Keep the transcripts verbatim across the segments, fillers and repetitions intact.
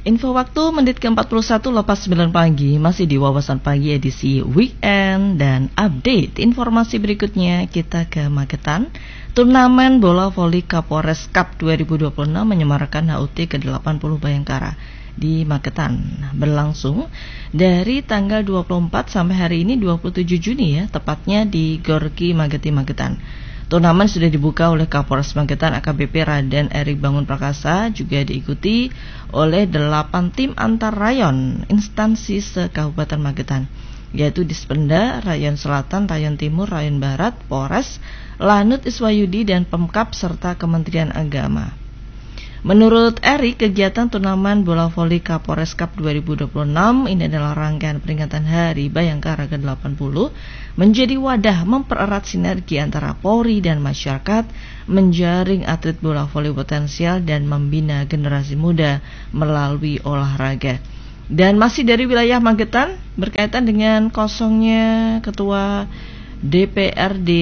Info waktu menit ke empat puluh satu lepas sembilan pagi, masih di Wawasan Pagi edisi Weekend. Dan update informasi berikutnya kita ke Magetan. Turnamen bola voli Kapolres Cup dua ribu dua puluh enam menyemarakan H U T ke delapan puluh Bayangkara di Magetan, berlangsung dari tanggal dua puluh empat sampai hari ini dua puluh tujuh Juni ya, tepatnya di Gorki Mageti Magetan. Turnamen sudah dibuka oleh Kapolres Magetan A K B P Raden Erik Bangun Prakasa, juga diikuti oleh delapan tim antar rayon instansi se-Kabupaten Magetan, yaitu Dispenda, Rayon Selatan, Rayon Timur, Rayon Barat, Polres, Lanut Iswayudi, dan Pemkap serta Kementerian Agama. Menurut Erik, kegiatan turnamen bola voli Kapolres Cup dua ribu dua puluh enam ini adalah rangkaian peringatan Hari Bayangkara ke delapan puluh, menjadi wadah mempererat sinergi antara Polri dan masyarakat, menjaring atlet bola voli potensial dan membina generasi muda melalui olahraga. Dan masih dari wilayah Magetan, berkaitan dengan kosongnya Ketua D P R D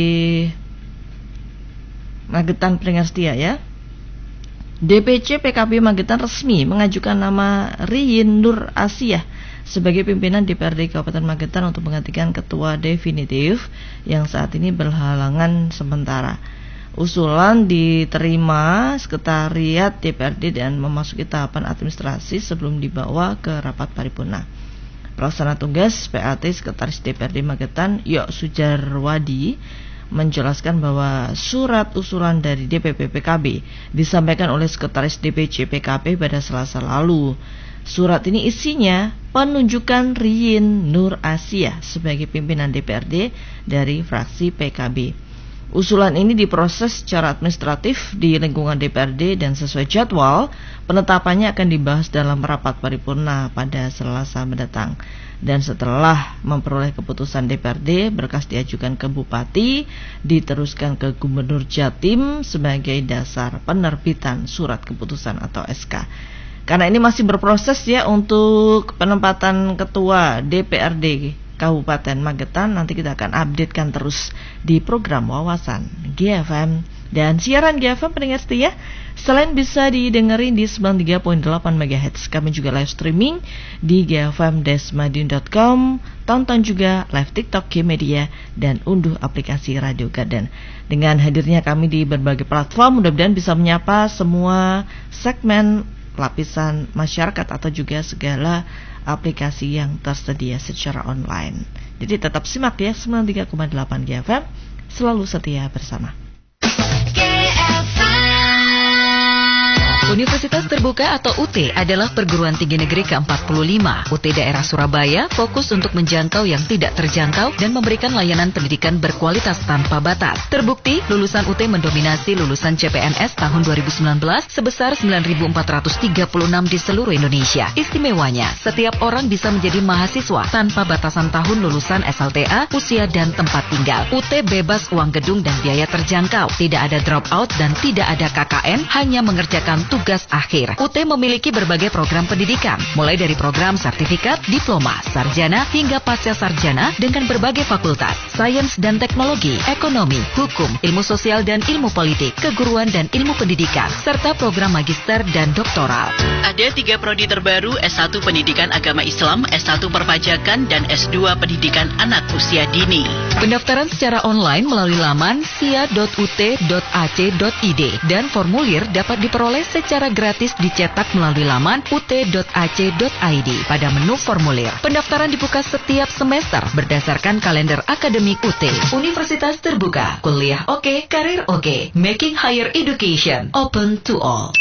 Magetan Pringastia ya. D P C P K B Magetan resmi mengajukan nama Riyin Nur Asia sebagai pimpinan D P R D Kabupaten Magetan untuk menggantikan ketua definitif yang saat ini berhalangan sementara. Usulan diterima Sekretariat D P R D dan memasuki tahapan administrasi sebelum dibawa ke rapat paripurna. Pelaksana tugas P A T Sekretaris D P R D Magetan Yok Sujarwadi menjelaskan bahwa surat usulan dari D P P P K B disampaikan oleh Sekretaris D P C P K B pada Selasa lalu. Surat ini isinya penunjukan Riyin Nur Asia sebagai pimpinan D P R D dari fraksi P K B. Usulan ini diproses secara administratif di lingkungan D P R D dan sesuai jadwal penetapannya akan dibahas dalam rapat paripurna pada Selasa mendatang. Dan setelah memperoleh keputusan D P R D, berkas diajukan ke Bupati, diteruskan ke Gubernur Jatim sebagai dasar penerbitan surat keputusan atau S K. Karena ini masih berproses ya untuk penempatan ketua D P R D Kabupaten Magetan, nanti kita akan updatekan terus di program Wawasan G F M. Dan siaran G F M pendengar setia, selain bisa didengerin di sembilan puluh tiga koma delapan megahertz, kami juga live streaming di g f m dash madiun dot com. Tonton juga live TikTok G-Media dan unduh aplikasi Radio Garden. Dengan hadirnya kami di berbagai platform, mudah-mudahan bisa menyapa semua segmen lapisan masyarakat atau juga segala aplikasi yang tersedia secara online. Jadi tetap simak ya sembilan puluh tiga koma delapan G F M, selalu setia bersama. Universitas Terbuka atau U T adalah perguruan tinggi negeri ke empat puluh lima. U T daerah Surabaya fokus untuk menjangkau yang tidak terjangkau dan memberikan layanan pendidikan berkualitas tanpa batas. Terbukti, lulusan U T mendominasi lulusan C P N S tahun dua ribu sembilan belas sebesar sembilan ribu empat ratus tiga puluh enam di seluruh Indonesia. Istimewanya, setiap orang bisa menjadi mahasiswa tanpa batasan tahun lulusan S L T A, usia dan tempat tinggal. U T bebas uang gedung dan biaya terjangkau. Tidak ada drop out dan tidak ada K K N, hanya mengerjakan tugas tugas akhir. U T memiliki berbagai program pendidikan, mulai dari program sertifikat, diploma, sarjana, hingga pasca sarjana dengan berbagai fakultas, sains dan teknologi, ekonomi, hukum, ilmu sosial dan ilmu politik, keguruan dan ilmu pendidikan, serta program magister dan doktoral. Ada tiga prodi terbaru, S satu Pendidikan Agama Islam, S satu Perpajakan, dan S dua Pendidikan Anak Usia Dini. Pendaftaran secara online melalui laman sia dot u t dot a c dot i d dan formulir dapat diperoleh secara gratis dicetak melalui laman u t dot a c dot i d pada menu formulir. Pendaftaran dibuka setiap semester berdasarkan kalender akademik U T. Universitas Terbuka, kuliah oke, karir oke, making higher education open to all.